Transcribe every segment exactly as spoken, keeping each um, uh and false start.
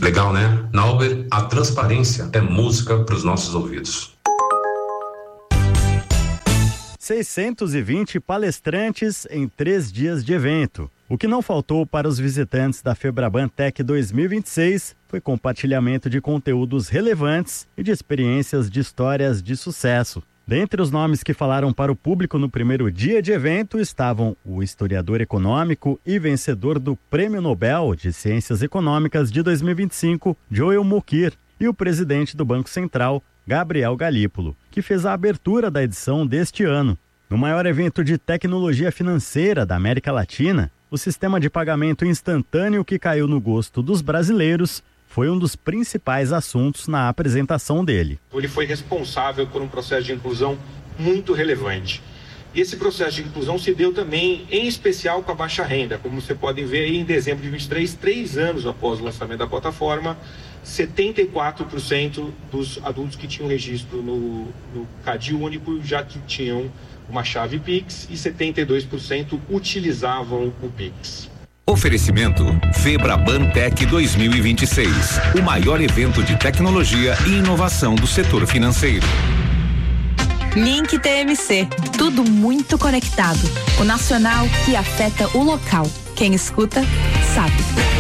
Legal, né? Nauber, a transparência é música para os nossos ouvidos. seiscentos e vinte palestrantes em três dias de evento. O que não faltou para os visitantes da Febraban Tech dois mil e vinte e seis foi compartilhamento de conteúdos relevantes e de experiências de histórias de sucesso. Dentre os nomes que falaram para o público no primeiro dia de evento estavam o historiador econômico e vencedor do Prêmio Nobel de Ciências Econômicas de dois mil e vinte e cinco, Joel Mokyr, e o presidente do Banco Central, Gabriel Galípolo, que fez a abertura da edição deste ano. No maior evento de tecnologia financeira da América Latina, o sistema de pagamento instantâneo que caiu no gosto dos brasileiros foi um dos principais assuntos na apresentação dele. Ele foi responsável por um processo de inclusão muito relevante. E esse processo de inclusão se deu também, em especial, com a baixa renda. Como você pode ver aí, em dezembro de vinte e três, três anos após o lançamento da plataforma, setenta e quatro por cento dos adultos que tinham registro no, no CAD único já tinham uma chave Pix e setenta e dois por cento utilizavam o Pix. Oferecimento Febraban Tech dois mil e vinte e seis, o maior evento de tecnologia e inovação do setor financeiro. Link T M C, tudo muito conectado. O nacional que afeta o local. Quem escuta, sabe.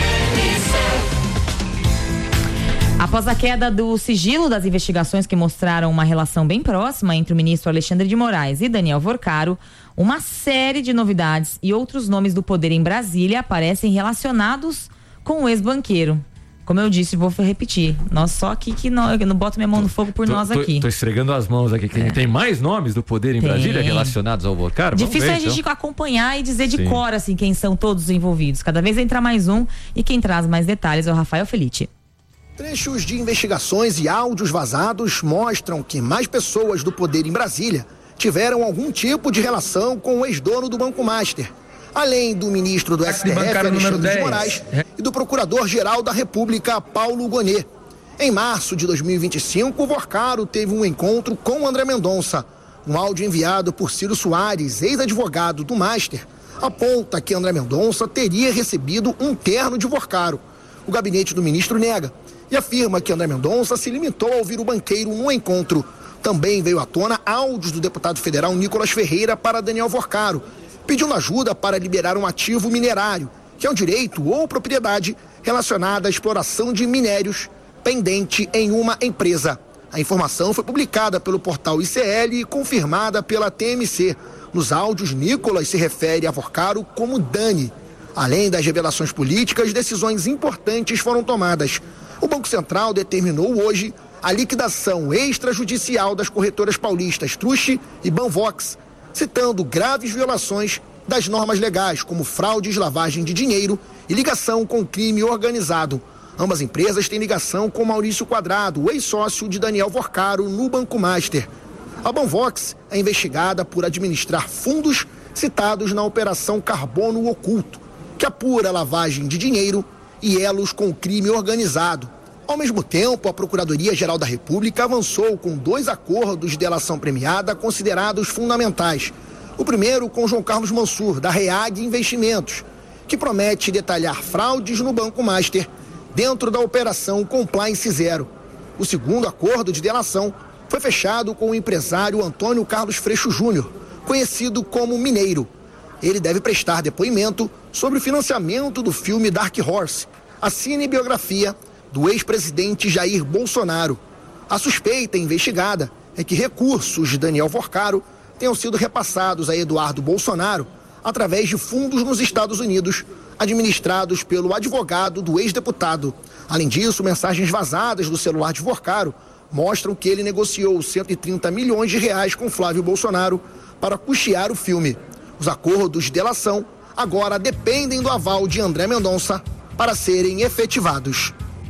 Após a queda do sigilo das investigações que mostraram uma relação bem próxima entre o ministro Alexandre de Moraes e Daniel Vorcaro, uma série de novidades e outros nomes do poder em Brasília aparecem relacionados com o ex-banqueiro. Como eu disse, vou repetir, nós só aqui que não, eu não boto minha mão no fogo por tô, nós tô, aqui. Tô esfregando as mãos aqui. É. Tem mais nomes do poder em Tem. Brasília relacionados ao Vorcaro? Difícil ver, a gente então. acompanhar e dizer de Sim. cor assim, quem são todos os envolvidos. Cada vez entra mais um e quem traz mais detalhes é o Rafael Felitti. Trechos de investigações e áudios vazados mostram que mais pessoas do poder em Brasília tiveram algum tipo de relação com o ex-dono do Banco Master, além do ministro do S T F, Alexandre de Moraes, e do procurador-geral da República, Paulo Gonet. Em março de dois mil e vinte e cinco, o Vorcaro teve um encontro com André Mendonça. Um áudio enviado por Ciro Soares, ex-advogado do Master, aponta que André Mendonça teria recebido um terno de Vorcaro. O gabinete do ministro nega e afirma que André Mendonça se limitou a ouvir o banqueiro no encontro. Também veio à tona áudios do deputado federal Nicolas Ferreira para Daniel Vorcaro, pedindo ajuda para liberar um ativo minerário, que é um direito ou propriedade relacionada à exploração de minérios pendente em uma empresa. A informação foi publicada pelo portal I C L e confirmada pela T M C. Nos áudios, Nicolas se refere a Vorcaro como Dani. Além das revelações políticas, decisões importantes foram tomadas. O Banco Central determinou hoje a liquidação extrajudicial das corretoras paulistas Truche e Banvox, citando graves violações das normas legais, como fraudes, lavagem de dinheiro e ligação com crime organizado. Ambas empresas têm ligação com Maurício Quadrado, o ex-sócio de Daniel Vorcaro no Banco Master. A Banvox é investigada por administrar fundos citados na Operação Carbono Oculto, que apura lavagem de dinheiro e elos com o crime organizado. Ao mesmo tempo, a Procuradoria-Geral da República avançou com dois acordos de delação premiada considerados fundamentais. O primeiro com João Carlos Mansur, da REAG Investimentos, que promete detalhar fraudes no Banco Master dentro da Operação Compliance Zero. O segundo acordo de delação foi fechado com o empresário Antônio Carlos Freixo Júnior, conhecido como Mineiro. Ele deve prestar depoimento sobre o financiamento do filme Dark Horse, a cinebiografia do ex-presidente Jair Bolsonaro. A suspeita investigada é que recursos de Daniel Vorcaro tenham sido repassados a Eduardo Bolsonaro através de fundos nos Estados Unidos, administrados pelo advogado do ex-deputado. Além disso, mensagens vazadas do celular de Vorcaro mostram que ele negociou cento e trinta milhões de reais com Flávio Bolsonaro para custear o filme. Os acordos de delação agora dependem do aval de André Mendonça para serem efetivados.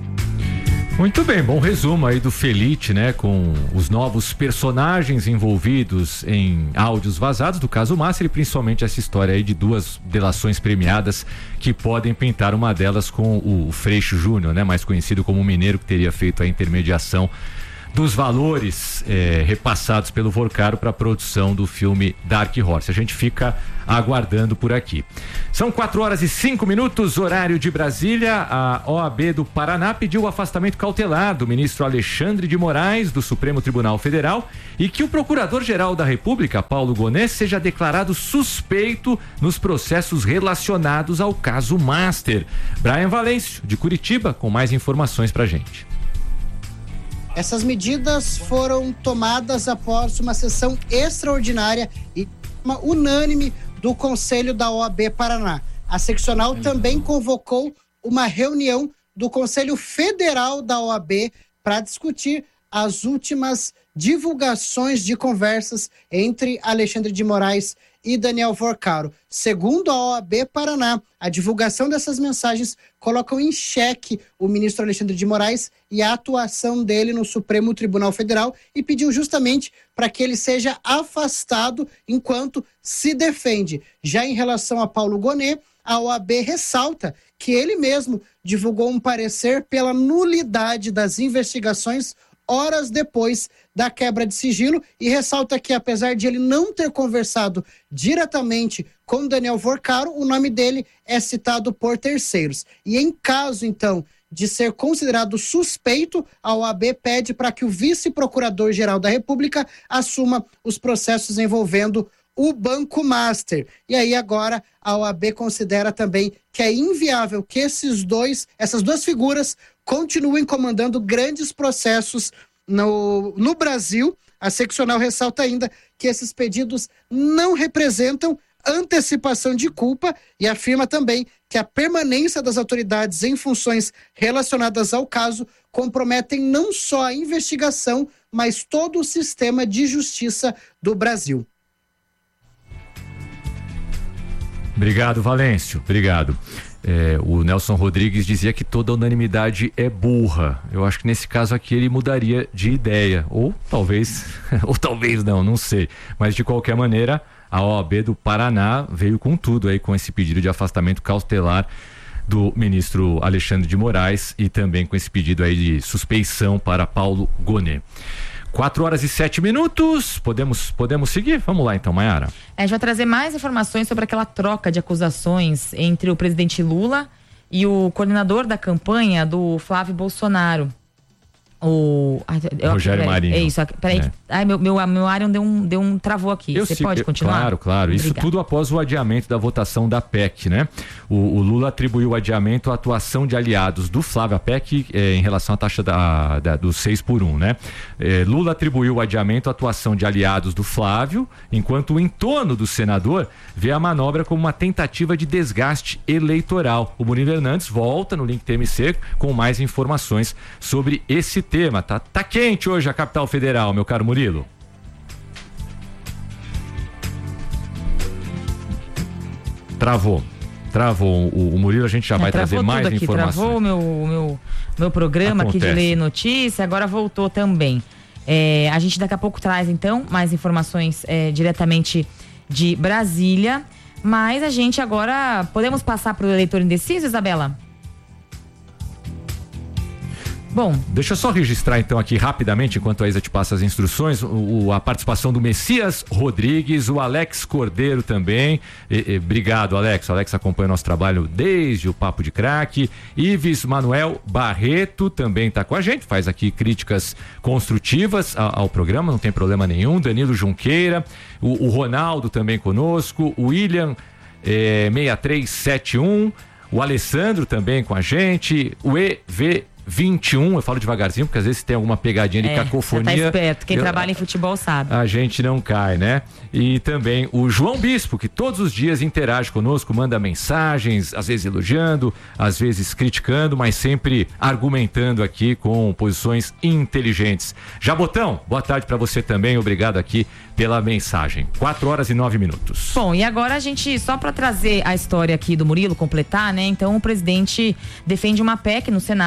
Muito bem, bom resumo aí do Felitti, né, com os novos personagens envolvidos em áudios vazados do caso Master e principalmente essa história aí de duas delações premiadas que podem pintar, uma delas com o Freixo Júnior, né, mais conhecido como o Mineiro, que teria feito a intermediação dos valores eh, repassados pelo Vorcaro para a produção do filme Dark Horse. A gente fica aguardando por aqui. São quatro horas e cinco minutos, horário de Brasília. A O A B do Paraná pediu o afastamento cautelar do ministro Alexandre de Moraes, do Supremo Tribunal Federal, e que o Procurador-Geral da República, Paulo Gonet, seja declarado suspeito nos processos relacionados ao caso Master. Brian Valêncio, de Curitiba, com mais informações pra gente. Essas medidas foram tomadas após uma sessão extraordinária e uma unânime do Conselho da O A B Paraná. A seccional também convocou uma reunião do Conselho Federal da O A B para discutir as últimas divulgações de conversas entre Alexandre de Moraes e Daniel Vorcaro. Segundo a O A B Paraná, a divulgação dessas mensagens colocam em xeque o ministro Alexandre de Moraes e a atuação dele no Supremo Tribunal Federal e pediu justamente para que ele seja afastado enquanto se defende. Já em relação a Paulo Gonet, a O A B ressalta que ele mesmo divulgou um parecer pela nulidade das investigações horas depois da quebra de sigilo e ressalta que, apesar de ele não ter conversado diretamente com Daniel Vorcaro, o nome dele é citado por terceiros. E em caso, então, de ser considerado suspeito, a O A B pede para que o vice-procurador-geral da República assuma os processos envolvendo o Banco Master. E aí agora a O A B considera também que é inviável que esses dois, essas duas figuras continuem comandando grandes processos no, no Brasil. A seccional ressalta ainda que esses pedidos não representam antecipação de culpa e afirma também que a permanência das autoridades em funções relacionadas ao caso comprometem não só a investigação, mas todo o sistema de justiça do Brasil. Obrigado, Valêncio. Obrigado. É, o Nelson Rodrigues dizia que toda unanimidade é burra. Eu acho que nesse caso aqui ele mudaria de ideia. Ou talvez, ou talvez não, não sei. Mas de qualquer maneira, a O A B do Paraná veio com tudo aí, com esse pedido de afastamento cautelar do ministro Alexandre de Moraes e também com esse pedido aí de suspeição para Paulo Gonet. Quatro horas e sete minutos, podemos, podemos seguir? Vamos lá então, Maiara. É, a gente vai trazer mais informações sobre aquela troca de acusações entre o presidente Lula e o coordenador da campanha do Flávio Bolsonaro. O eu, Rogério peraí, Marinho. É isso, peraí. É. Ai, meu, meu, meu Arion deu um, deu um travou aqui. Você pode eu, continuar? Claro, claro. Isso Obrigada. Tudo após o adiamento da votação da P E C, né? O, o Lula atribuiu o adiamento à atuação de aliados do Flávio, a P E C, eh, em relação à taxa da, da, do seis por um, né? Eh, Lula atribuiu o adiamento à atuação de aliados do Flávio, enquanto o entorno do senador vê a manobra como uma tentativa de desgaste eleitoral. O Murilo Hernandes volta no Link T M C com mais informações sobre esse tema. Tá, tá quente hoje a capital federal, meu caro Murilo. Travou. Travou o, o Murilo, a gente já é, vai trazer mais aqui, informações. Travou o meu, meu, meu programa Acontece. aqui de ler notícia, agora voltou também. É, a gente daqui a pouco traz, então, mais informações é, diretamente de Brasília, mas a gente agora, podemos passar para o eleitor indeciso, Isabela? Bom, deixa eu só registrar então aqui rapidamente, enquanto a Isa te passa as instruções, o, a participação do Messias Rodrigues, o Alex Cordeiro também. E, e, obrigado, Alex. O Alex acompanha o nosso trabalho desde o Papo de Craque. Ives Manuel Barreto também está com a gente, faz aqui críticas construtivas ao, ao programa, não tem problema nenhum. Danilo Junqueira, o, o Ronaldo também conosco, o William eh, seis três sete um, o Alessandro também com a gente, o E V vinte e um, eu falo devagarzinho porque às vezes tem alguma pegadinha de é, cacofonia. Você tá esperto, quem eu, trabalha em futebol sabe. A gente não cai, né? E também o João Bispo, que todos os dias interage conosco, manda mensagens, às vezes elogiando, às vezes criticando, mas sempre argumentando aqui com posições inteligentes. Jabotão, boa tarde pra você também, obrigado aqui pela mensagem. Quatro horas e nove minutos. Bom, e agora a gente, só pra trazer a história aqui do Murilo, completar, né? Então o presidente defende uma P E C no Senado que muda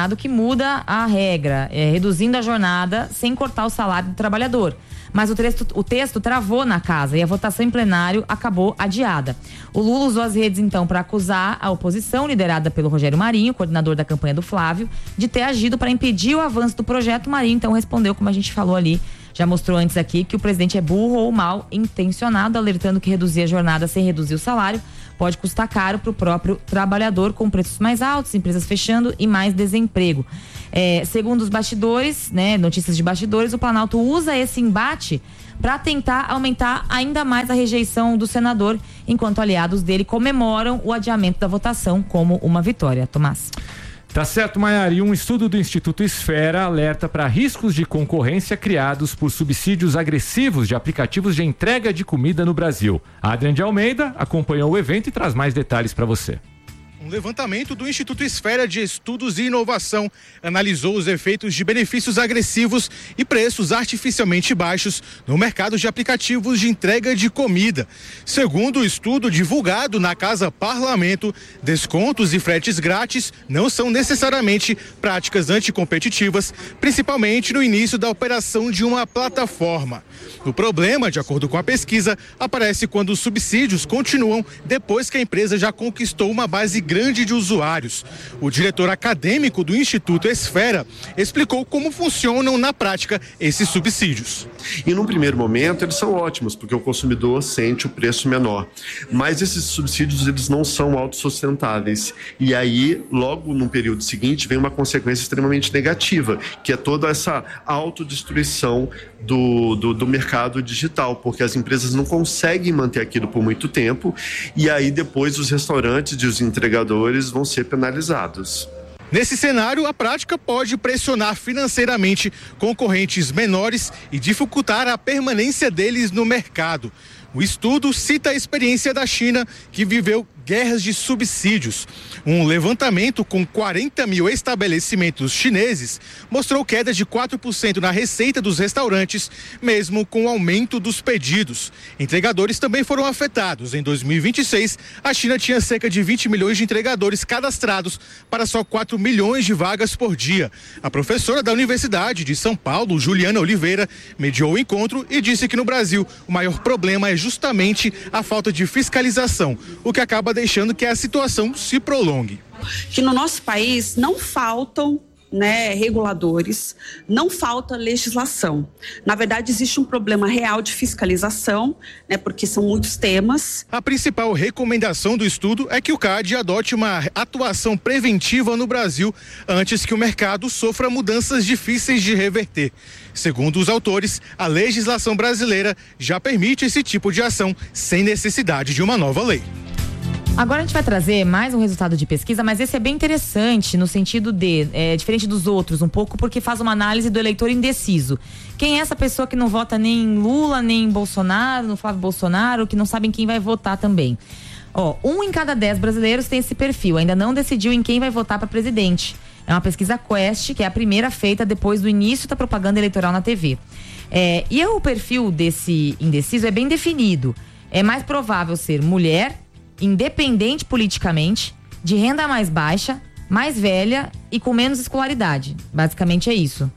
muda a regra, é, reduzindo a jornada sem cortar o salário do trabalhador. Mas o texto, o texto travou na casa e a votação em plenário acabou adiada. O Lula usou as redes então para acusar a oposição, liderada pelo Rogério Marinho, coordenador da campanha do Flávio, de ter agido para impedir o avanço do projeto. Marinho então respondeu, como a gente falou ali, já mostrou antes aqui, que o presidente é burro ou mal intencionado, alertando que reduzir a jornada sem reduzir o salário pode custar caro para o próprio trabalhador, com preços mais altos, empresas fechando e mais desemprego. É, segundo os bastidores, né, notícias de bastidores, o Planalto usa esse embate para tentar aumentar ainda mais a rejeição do senador, enquanto aliados dele comemoram o adiamento da votação como uma vitória. Tomás. Tá certo, Maiara. E um estudo do Instituto Esfera alerta para riscos de concorrência criados por subsídios agressivos de aplicativos de entrega de comida no Brasil. A Adriane de Almeida acompanhou o evento e traz mais detalhes para você. Um levantamento do Instituto Esfera de Estudos e Inovação analisou os efeitos de benefícios agressivos e preços artificialmente baixos no mercado de aplicativos de entrega de comida. Segundo o estudo divulgado na Casa Parlamento, descontos e fretes grátis não são necessariamente práticas anticompetitivas, principalmente no início da operação de uma plataforma. O problema, de acordo com a pesquisa, aparece quando os subsídios continuam depois que a empresa já conquistou uma base grande de usuários. O diretor acadêmico do Instituto Esfera explicou como funcionam na prática esses subsídios. E num primeiro momento eles são ótimos, porque o consumidor sente o preço menor. Mas esses subsídios eles não são autossustentáveis. E aí, logo no período seguinte, vem uma consequência extremamente negativa, que é toda essa autodestruição do, do, do mercado digital, porque as empresas não conseguem manter aquilo por muito tempo, e aí depois os restaurantes e os entregadores vão ser penalizados. Nesse cenário, a prática pode pressionar financeiramente concorrentes menores e dificultar a permanência deles no mercado. O estudo cita a experiência da China, que viveu guerras de subsídios. Um levantamento com quarenta mil estabelecimentos chineses mostrou queda de quatro por cento na receita dos restaurantes, mesmo com o aumento dos pedidos. Entregadores também foram afetados. Em dois mil e vinte e seis, a China tinha cerca de vinte milhões de entregadores cadastrados para só quatro milhões de vagas por dia. A professora da Universidade de São Paulo, Juliana Oliveira, mediou o encontro e disse que no Brasil o maior problema é justamente a falta de fiscalização, o que acaba deixando que a situação se prolongue. Que no nosso país não faltam, né, reguladores, não falta legislação. Na verdade, existe um problema real de fiscalização, né, porque são muitos temas. A principal recomendação do estudo é que o C A D adote uma atuação preventiva no Brasil antes que o mercado sofra mudanças difíceis de reverter. Segundo os autores, a legislação brasileira já permite esse tipo de ação sem necessidade de uma nova lei. Agora a gente vai trazer mais um resultado de pesquisa, mas esse é bem interessante no sentido de, é, diferente dos outros um pouco, porque faz uma análise do eleitor indeciso. Quem é essa pessoa que não vota nem em Lula, nem em Bolsonaro, no Flávio Bolsonaro, que não sabem quem vai votar também? Ó, um em cada dez brasileiros tem esse perfil, ainda não decidiu em quem vai votar para presidente. É uma pesquisa Quest, que é a primeira feita depois do início da propaganda eleitoral na T V. É, e o perfil desse indeciso é bem definido. É mais provável ser mulher, independente politicamente, de renda mais baixa, mais velha e com menos escolaridade. Basicamente é isso.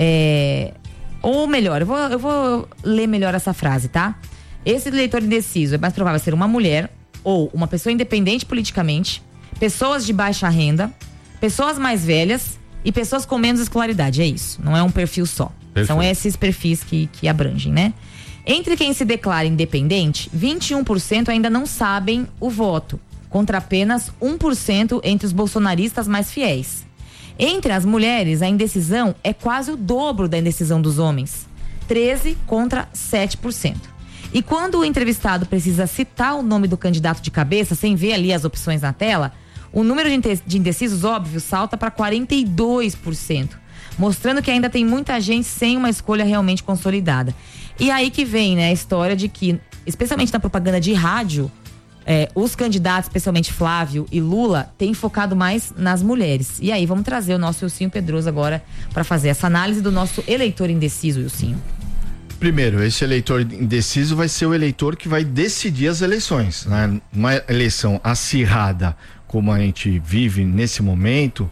É... Ou melhor, eu vou, eu vou ler melhor essa frase, tá? Esse eleitor indeciso é mais provável ser uma mulher ou uma pessoa independente politicamente, pessoas de baixa renda, pessoas mais velhas e pessoas com menos escolaridade. É isso. Não é um perfil só. Perfeito. São esses perfis que, que abrangem, né? Entre quem se declara independente, vinte e um por cento ainda não sabem o voto, contra apenas um por cento entre os bolsonaristas mais fiéis. Entre as mulheres, a indecisão é quase o dobro da indecisão dos homens, treze contra sete por cento. E quando o entrevistado precisa citar o nome do candidato de cabeça, sem ver ali as opções na tela, o número de indecisos, óbvio, salta para quarenta e dois por cento, mostrando que ainda tem muita gente sem uma escolha realmente consolidada. E aí que vem, né, a história de que, especialmente na propaganda de rádio, é, os candidatos, especialmente Flávio e Lula, têm focado mais nas mulheres. E aí vamos trazer o nosso Ilcinho Pedroso agora para fazer essa análise do nosso eleitor indeciso, Ilcinho. Primeiro, esse eleitor indeciso vai ser o eleitor que vai decidir as eleições, né? Uma eleição acirrada como a gente vive nesse momento,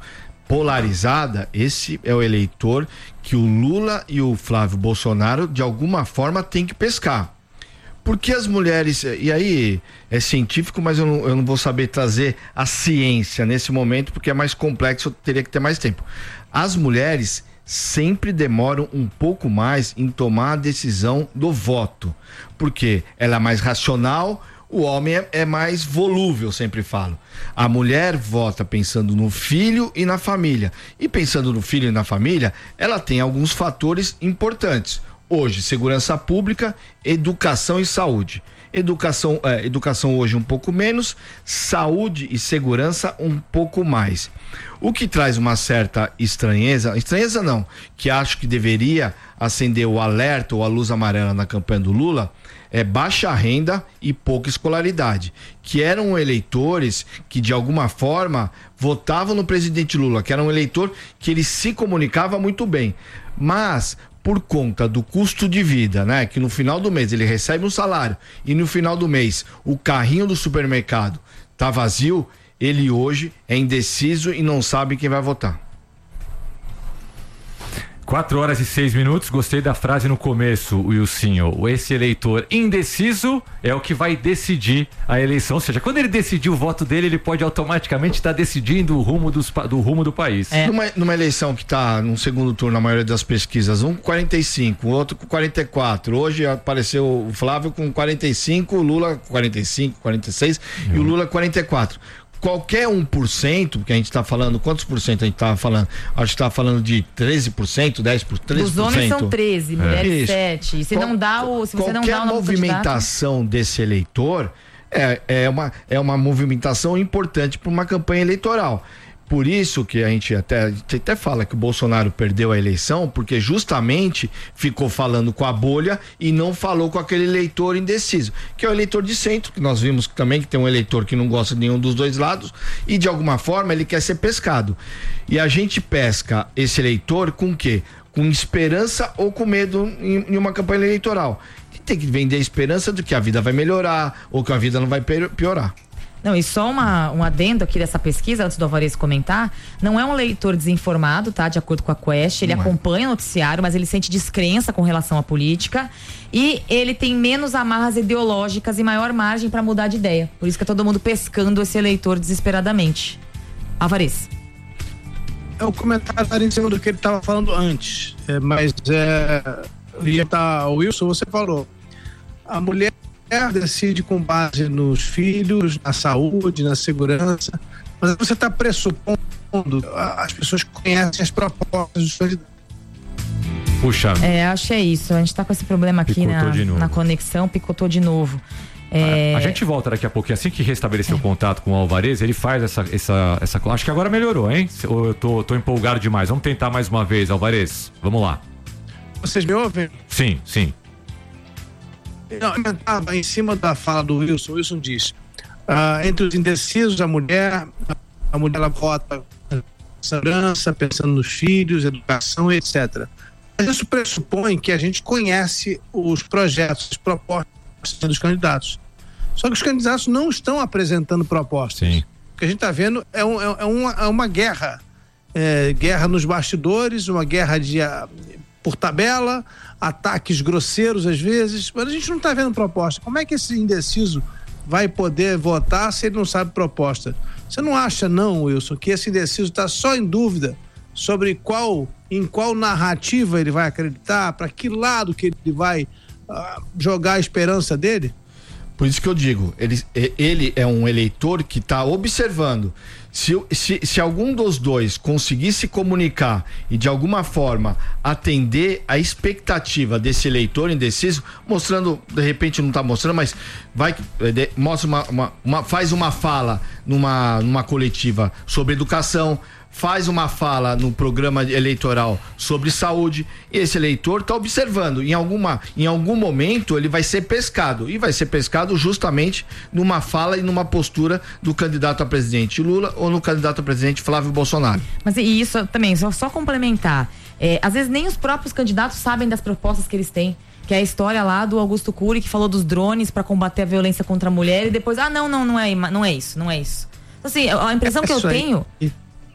polarizada, esse é o eleitor que o Lula e o Flávio Bolsonaro de alguma forma tem que pescar. Porque as mulheres, e aí é científico, mas eu não, eu não vou saber trazer a ciência nesse momento, porque é mais complexo, eu teria que ter mais tempo. As mulheres sempre demoram um pouco mais em tomar a decisão do voto, porque ela é mais racional, o homem é, é mais volúvel, sempre falo. A mulher vota pensando no filho e na família, e pensando no filho e na família, ela tem alguns fatores importantes. Hoje, segurança pública, educação e saúde. Educação, é, educação hoje um pouco menos, saúde e segurança um pouco mais. O que traz uma certa estranheza, estranheza não, que acho que deveria acender o alerta ou a luz amarela na campanha do Lula, é baixa renda e pouca escolaridade, que eram eleitores que de alguma forma votavam no presidente Lula, que era um eleitor que ele se comunicava muito bem, mas por conta do custo de vida, né? Que no final do mês ele recebe um salário e no final do mês o carrinho do supermercado tá vazio, ele hoje é indeciso e não sabe quem vai votar. Quatro horas e seis minutos, gostei da frase no começo, Wilsinho. Esse eleitor indeciso é o que vai decidir a eleição. Ou seja, quando ele decidir o voto dele, ele pode automaticamente estar decidindo o rumo, dos, do, rumo do país. É. Numa, numa eleição que está no segundo turno, na maioria das pesquisas, um com quarenta e cinco, o outro com quarenta e quatro. Hoje apareceu o Flávio com quarenta e cinco, o Lula com quarenta e cinco, quarenta e seis uhum. e o Lula quarenta e quatro. Qualquer um por cento, que a gente está falando, quantos por cento a gente estava falando? Acho que estava falando de treze por cento, dez por cento, treze por cento. Os homens são treze, mulheres Isso. sete. E se Qual, não dá o, se você não dá o nome movimentação desse eleitor é, é, uma, é uma movimentação importante para uma campanha eleitoral. Por isso que a gente até, a gente até fala que o Bolsonaro perdeu a eleição, porque justamente ficou falando com a bolha e não falou com aquele eleitor indeciso, que é o eleitor de centro, que nós vimos também que tem um eleitor que não gosta de nenhum dos dois lados e de alguma forma ele quer ser pescado. E a gente pesca esse eleitor com o quê? Com esperança ou com medo em, em uma campanha eleitoral. E tem que vender a esperança de que a vida vai melhorar ou que a vida não vai piorar. Não, e só uma, um adendo aqui dessa pesquisa, antes do Alvarez comentar, não é um leitor desinformado, tá? De acordo com a Quest, ele não acompanha é. o noticiário, mas ele sente descrença com relação à política e ele tem menos amarras ideológicas e maior margem para mudar de ideia. Por isso que é todo mundo pescando esse eleitor desesperadamente. Alvarez. É o comentário em cima do que ele estava falando antes, é, mas é, ia tá, Wilson, você falou, a mulher decide com base nos filhos, na saúde, na segurança, mas você está pressupondo as pessoas que conhecem as propostas dos candidatos. Puxa. É, acho que é isso. A gente está com esse problema aqui na, na conexão, picotou de novo. É... A, a gente volta daqui a pouco. Assim que restabelecer é. o contato com o Alvarez, ele faz essa, essa, essa. Acho que agora melhorou, hein? Ou eu tô, tô empolgado demais. Vamos tentar mais uma vez, Alvarez. Vamos lá. Vocês me ouvem? Sim, sim. Não, em cima da fala do Wilson, o Wilson diz, ah, entre os indecisos, a mulher, a mulher ela vota segurança, pensando nos filhos, educação, etcétera. Mas isso pressupõe que a gente conhece os projetos, as propostas dos candidatos. Só que os candidatos não estão apresentando propostas. Sim. O que a gente está vendo é, um, é, uma, é uma guerra. É, guerra nos bastidores, uma guerra de, a, por tabela, ataques grosseiros às vezes, mas a gente não está vendo proposta. Como é que esse indeciso vai poder votar se ele não sabe proposta? Você não acha não, Wilson, que esse indeciso está só em dúvida sobre qual, em qual narrativa ele vai acreditar, para que lado que ele vai uh, jogar a esperança dele? Por isso que eu digo, ele, ele é um eleitor que está observando. Se, se, se algum dos dois conseguir se comunicar e de alguma forma atender a expectativa desse eleitor indeciso, mostrando, de repente não está mostrando, mas vai, de, mostra uma, uma, uma, faz uma fala numa, numa coletiva sobre educação, faz uma fala no programa eleitoral sobre saúde, esse eleitor está observando, em, alguma, em algum momento ele vai ser pescado, e vai ser pescado justamente numa fala e numa postura do candidato a presidente Lula ou no candidato a presidente Flávio Bolsonaro. Mas e isso também, só, só complementar, é, às vezes nem os próprios candidatos sabem das propostas que eles têm, que é a história lá do Augusto Cury, que falou dos drones para combater a violência contra a mulher, e depois, ah não, não, não é, não é isso, não é isso. Então, assim, a impressão é que eu tenho...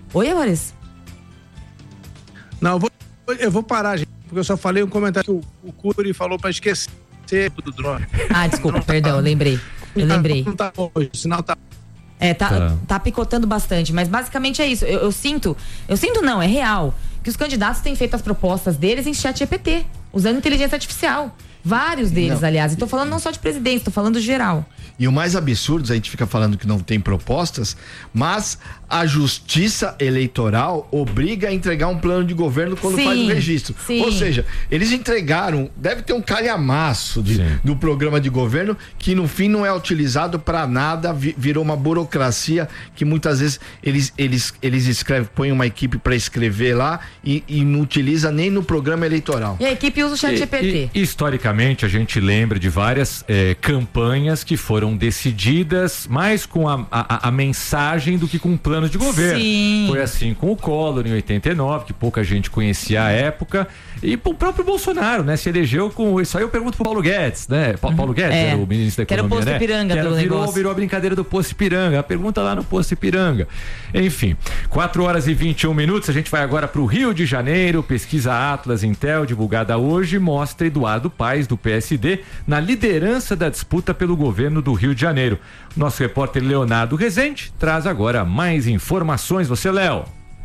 Oi, Avares? Não, eu vou, eu vou parar, gente, porque eu só falei um comentário que o, o Cury falou pra esquecer do drone. Ah, desculpa, perdão, eu lembrei. Eu lembrei. Não tá bom hoje, o sinal tá... É, tá, tá. tá picotando bastante, mas basicamente é isso. Eu, eu sinto, eu sinto não, é real, que os candidatos têm feito as propostas deles em chat G P T, usando inteligência artificial. Vários deles, não. aliás. E tô falando não só de presidente, tô falando geral. E o mais absurdo, a gente fica falando que não tem propostas, mas a Justiça Eleitoral obriga a entregar um plano de governo quando sim, faz o registro. Sim. Ou seja, eles entregaram, deve ter um calhamaço de, do programa de governo que no fim não é utilizado para nada, virou uma burocracia que muitas vezes eles, eles, eles escrevem, põem uma equipe para escrever lá e, e não utiliza nem no programa eleitoral. E a equipe usa o chat G P T. E, historicamente, a gente lembra de várias eh, campanhas que foram decididas mais com a, a, a mensagem do que com o plano de governo. Sim. Foi assim com o Collor em oitenta e nove, que pouca gente conhecia à época, e o próprio Bolsonaro, né, se elegeu com isso aí. Eu pergunto pro Paulo Guedes, né? Pa- Paulo Guedes é. era o ministro da que Economia, era o posto né? Ipiranga que era, do virou, negócio. virou a brincadeira do posto Ipiranga. A pergunta lá no posto Ipiranga. Enfim, quatro horas e vinte e um minutos. A gente vai agora pro Rio de Janeiro. Pesquisa Atlas Intel divulgada hoje mostra Eduardo Paes do P S D na liderança da disputa pelo governo do Rio de Janeiro. Nosso repórter Leonardo Rezende traz agora mais informações. Você, Léo.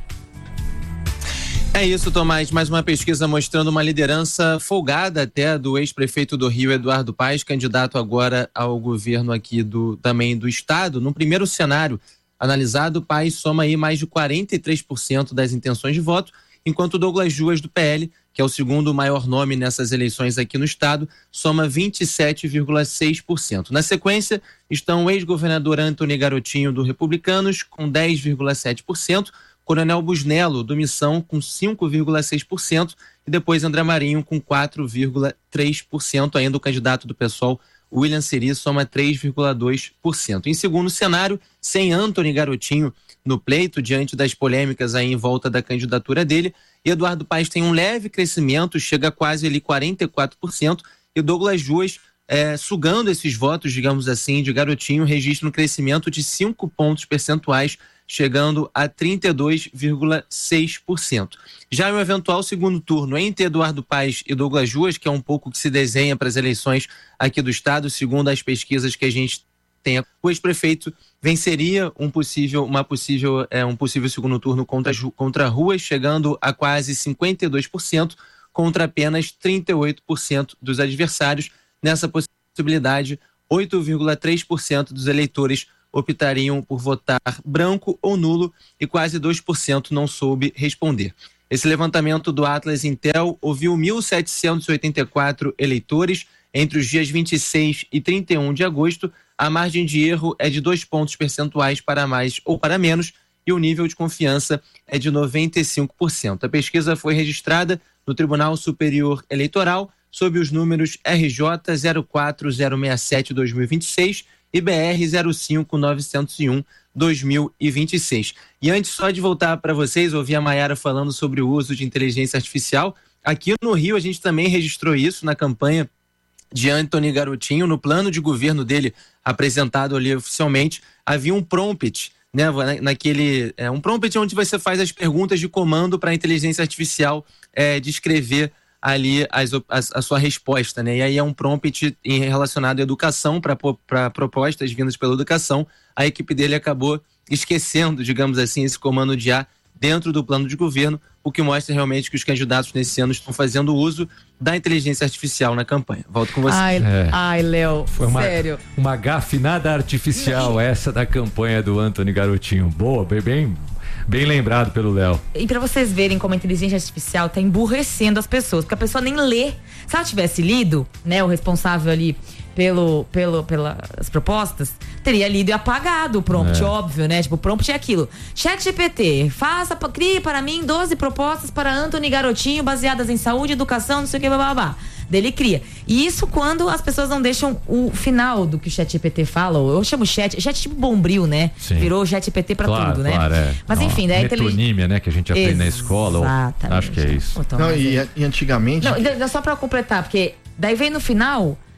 É isso, Tomás, mais uma pesquisa mostrando uma liderança folgada até do ex-prefeito do Rio, Eduardo Paes, candidato agora ao governo aqui do, também do estado. No primeiro cenário analisado, Paes soma aí mais de quarenta e três por cento das intenções de voto, enquanto Douglas Juas do P L, que é o segundo maior nome nessas eleições aqui no estado, soma vinte e sete vírgula seis por cento. Na sequência, estão o ex-governador Antony Garotinho do Republicanos, com dez vírgula sete por cento, Coronel Busnello, do Missão, com cinco vírgula seis por cento e depois André Marinho com quatro vírgula três por cento. Ainda o candidato do PSOL, William Seri, soma três vírgula dois por cento. Em segundo cenário, sem Antony Garotinho no pleito, diante das polêmicas aí em volta da candidatura dele, Eduardo Paes tem um leve crescimento, chega a quase ali quarenta e quatro por cento, e Douglas Juas, é, sugando esses votos, digamos assim, de Garotinho, registra um crescimento de cinco pontos percentuais, chegando a trinta e dois vírgula seis por cento. Já em um eventual segundo turno entre Eduardo Paes e Douglas Juas, que é um pouco que se desenha para as eleições aqui do estado, segundo as pesquisas que a gente tem, o ex-prefeito venceria um possível, uma possível, é, um possível segundo turno contra, contra Ruas, chegando a quase cinquenta e dois por cento, contra apenas trinta e oito por cento dos adversários. Nessa possibilidade, oito vírgula três por cento dos eleitores optariam por votar branco ou nulo e quase dois por cento não soube responder. Esse levantamento do Atlas Intel ouviu mil setecentos e oitenta e quatro eleitores entre os dias vinte e seis e trinta e um de agosto. A margem de erro é de dois pontos percentuais para mais ou para menos e o nível de confiança é de noventa e cinco por cento. A pesquisa foi registrada no Tribunal Superior Eleitoral sob os números R J zero quatro zero seis sete barra dois mil e vinte e seis e B R zero cinco nove zero um barra dois mil e vinte e seis. E antes só de voltar para vocês, ouvi a Maiara falando sobre o uso de inteligência artificial. Aqui no Rio a gente também registrou isso na campanha de Antony Garotinho. No plano de governo dele, apresentado ali oficialmente, havia um prompt, né, naquele, é, um prompt onde você faz as perguntas de comando para a inteligência artificial é, descrever ali as, as, a sua resposta, né? E aí é um prompt em, relacionado à educação, para propostas vindas pela educação. A equipe dele acabou esquecendo, digamos assim, esse comando de A dentro do plano de governo, o que mostra realmente que os candidatos nesse ano estão fazendo uso da inteligência artificial na campanha. Volto com você. Ai, É. ai Léo, Foi uma, sério. uma gafe nada artificial essa da campanha do Antony Garotinho. Boa, bem, bem, bem lembrado pelo Léo. E pra vocês verem como a inteligência artificial tá emburrecendo as pessoas, porque a pessoa nem lê. Se ela tivesse lido, né, o responsável ali pelo, pelo, pelas propostas, teria lido e apagado o prompt, É. óbvio, né? Tipo, o prompt é aquilo. Chat G P T, faça, crie para mim doze propostas para Antony Garotinho baseadas em saúde, educação, não sei o que, blá, blá, blá. Dele cria. E isso quando as pessoas não deixam o final do que o Chat G P T fala. Eu chamo chat, chat tipo Bombril, né? Sim. Virou Chat G P T pra Claro, tudo, né? claro, é. Mas Não, enfim, né? metonímia, né? Que a gente aprende na escola. ou- Exatamente. Acho que é isso. Ô, Tom, Não, mas e, é- e antigamente. Não, ainda- só pra completar, porque daí vem no final,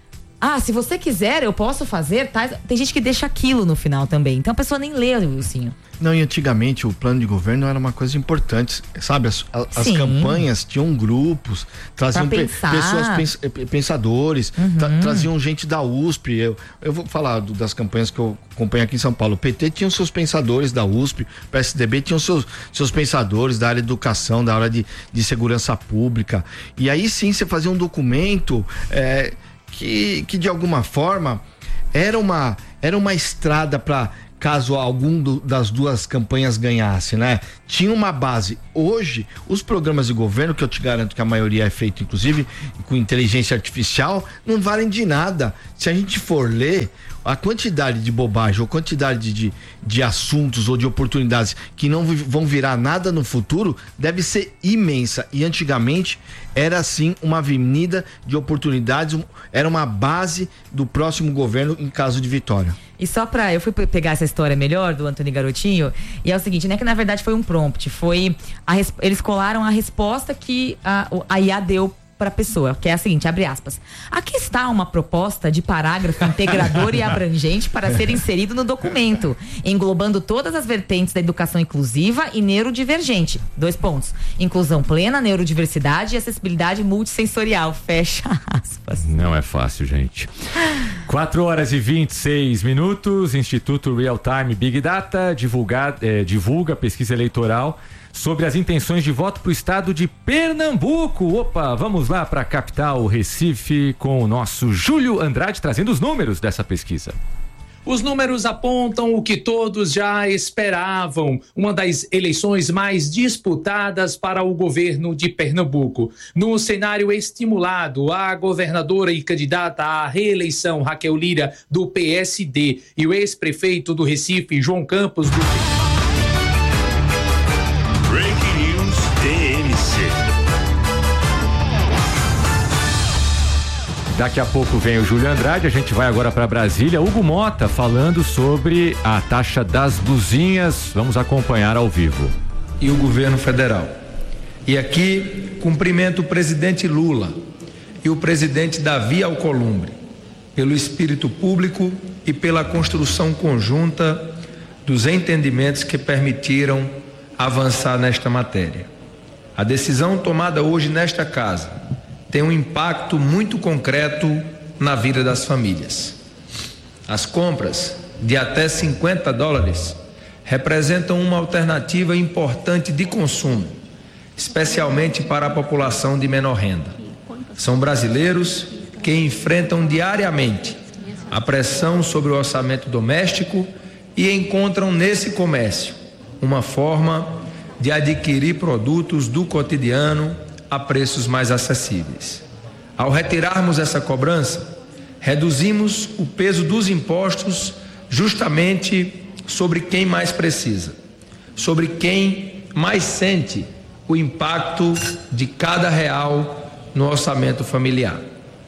ah, se você quiser, eu posso fazer, tá? Tem gente que deixa aquilo no final também. Então a pessoa nem lê o ursinho. Não, e antigamente o plano de governo era uma coisa importante, sabe? As, as campanhas tinham grupos, traziam pe, pessoas pens, pensadores, uhum. tra, traziam gente da U S P. Eu, eu vou falar do, das campanhas que eu acompanho aqui em São Paulo. O P T tinha os seus pensadores da U S P, o P S D B tinha os seus, seus pensadores da área de educação, da área de, de segurança pública. E aí sim você fazia um documento é, que, que de alguma forma era uma, era uma estrada para caso algum do, das duas campanhas ganhasse, né? Tinha uma base. Hoje, os programas de governo, que eu te garanto que a maioria é feito, inclusive, com inteligência artificial, não valem de nada. Se a gente for ler, a quantidade de bobagem ou quantidade de, de assuntos ou de oportunidades que não vão virar nada no futuro deve ser imensa. E antigamente era assim uma avenida de oportunidades, era uma base do próximo governo em caso de vitória. E só pra, eu fui pegar essa história melhor do Antônio Garotinho, e é o seguinte, né, que na verdade foi um prompt, foi, a, eles colaram a resposta que a, a I A deu para a pessoa, que é a seguinte, abre aspas, aqui está uma proposta de parágrafo integrador e abrangente para ser inserido no documento, englobando todas as vertentes da educação inclusiva e neurodivergente, dois pontos, inclusão plena, neurodiversidade e acessibilidade multissensorial, fecha aspas. Não é fácil, gente. quatro horas e vinte e seis minutos, Instituto Real Time Big Data divulga, eh, divulga pesquisa eleitoral sobre as intenções de voto para o estado de Pernambuco. Opa, vamos lá para a capital, Recife, com o nosso Júlio Andrade trazendo os números dessa pesquisa. Os números apontam o que todos já esperavam, uma das eleições mais disputadas para o governo de Pernambuco. No cenário estimulado, a governadora e candidata à reeleição Raquel Lira, do P S D, e o ex-prefeito do Recife, João Campos, do Breaking News D M C. Daqui a pouco vem o Júlio Andrade, a gente vai agora para Brasília. Hugo Mota falando sobre a taxa das blusinhas. Vamos acompanhar ao vivo. E o governo federal. E aqui cumprimento o presidente Lula e o presidente Davi Alcolumbre pelo espírito público e pela construção conjunta dos entendimentos que permitiram avançar nesta matéria. A decisão tomada hoje nesta casa tem um impacto muito concreto na vida das famílias. As compras de até cinquenta dólares representam uma alternativa importante de consumo, especialmente para a população de menor renda. São brasileiros que enfrentam diariamente a pressão sobre o orçamento doméstico e encontram nesse comércio uma forma de adquirir produtos do cotidiano a preços mais acessíveis. Ao retirarmos essa cobrança, reduzimos o peso dos impostos justamente sobre quem mais precisa, sobre quem mais sente o impacto de cada real no orçamento familiar.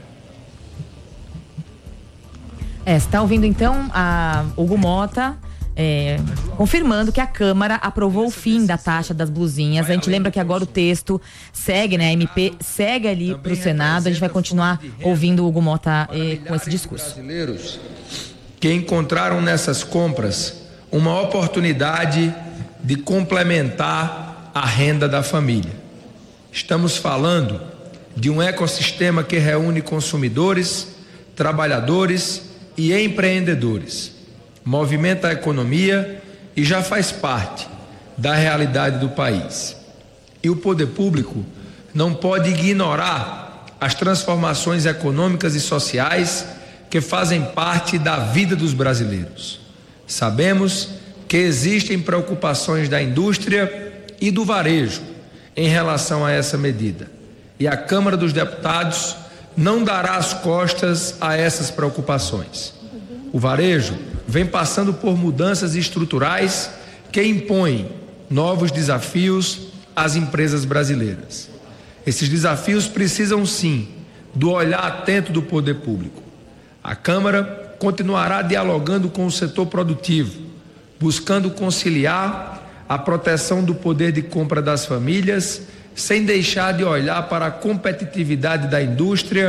É, você está ouvindo então a Hugo Mota É, confirmando que a Câmara aprovou o fim da taxa das blusinhas. A gente lembra que agora o texto segue, né? A M P segue ali para o Senado. A gente vai continuar ouvindo o Hugo Mota eh, com esse discurso. Brasileiros que encontraram nessas compras uma oportunidade de complementar a renda da família. Estamos falando de um ecossistema que reúne consumidores, trabalhadores e empreendedores. Movimenta a economia e já faz parte da realidade do país. E o poder público não pode ignorar as transformações econômicas e sociais que fazem parte da vida dos brasileiros. Sabemos que existem preocupações da indústria e do varejo em relação a essa medida. E a Câmara dos Deputados não dará as costas a essas preocupações. O varejo vem passando por mudanças estruturais que impõem novos desafios às empresas brasileiras. Esses desafios precisam, sim, do olhar atento do poder público. A Câmara continuará dialogando com o setor produtivo, buscando conciliar a proteção do poder de compra das famílias, sem deixar de olhar para a competitividade da indústria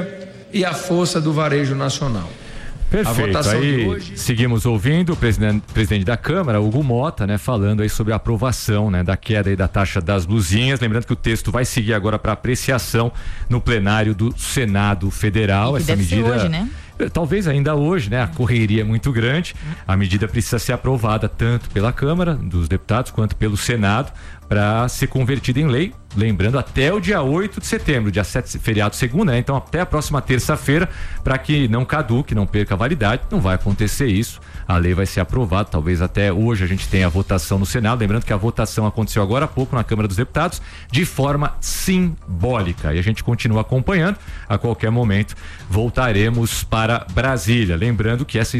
e a força do varejo nacional. Perfeito, aí hoje... seguimos ouvindo o presidente, presidente da Câmara, Hugo Mota, né, falando aí sobre a aprovação, né, da queda aí da taxa das blusinhas, lembrando que o texto vai seguir agora para apreciação no plenário do Senado Federal. E que essa deve medida ser hoje, né? Talvez ainda hoje, né? A correria é muito grande. A medida precisa ser aprovada tanto pela Câmara dos Deputados quanto pelo Senado para ser convertida em lei. Lembrando, até o dia oito de setembro, dia sete, feriado segunda, né? Então até a próxima terça-feira, para que não caduque, não perca a validade. Não vai acontecer isso. A lei vai ser aprovada, talvez até hoje a gente tenha a votação no Senado. Lembrando que a votação aconteceu agora há pouco na Câmara dos Deputados, de forma simbólica. E a gente continua acompanhando. A qualquer momento voltaremos para Brasília. Lembrando que essa